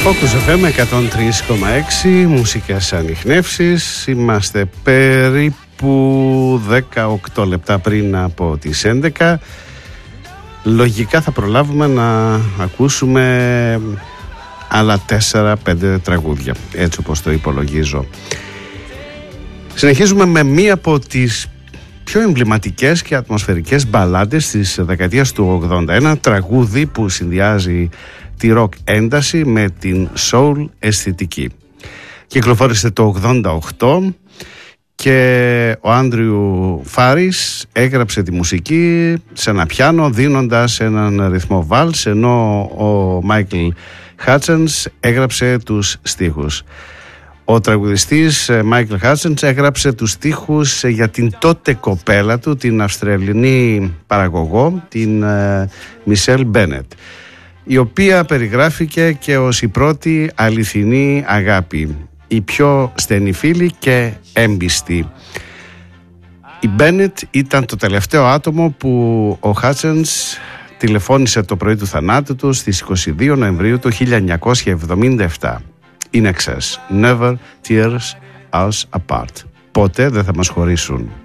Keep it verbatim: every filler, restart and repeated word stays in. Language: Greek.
Focus εφ εμ εκατόν τρία κόμμα έξι, μουσικές ανιχνεύσεις. Είμαστε περίπου δεκαοκτώ λεπτά πριν από τις έντεκα. Λογικά θα προλάβουμε να ακούσουμε άλλα τέσσερα πέντε τραγούδια, έτσι όπως το υπολογίζω. Συνεχίζουμε με μία από τις πιο εμβληματικές και ατμοσφαιρικές μπαλάντες της δεκαετίας του ογδόντα. Ένα τραγούδι που συνδυάζει τη ροκ ένταση με την soul αισθητική. Κυκλοφόρησε το ογδόντα οκτώ και ο Άντριου Φάρις έγραψε τη μουσική σε ένα πιάνο δίνοντας έναν ρυθμό βάλς, ενώ ο Μάικλ Χάτσενς έγραψε τους στίχους. Ο τραγουδιστής Μάικλ Χάτσενς έγραψε τους στίχους για την τότε κοπέλα του, την Αυστραλινή παραγωγό, την Μισελ Μπένετ, η οποία περιγράφηκε και ως η πρώτη αληθινή αγάπη, η πιο στενή φίλη και έμπιστη. Η Μπένετ ήταν το τελευταίο άτομο που ο Χάτσενς τηλεφώνησε το πρωί του θανάτου του στις είκοσι δύο Νοεμβρίου του χίλια εννιακόσια εβδομήντα επτά. In excess, never tears us apart. Πότε δεν θα μας χωρίσουν.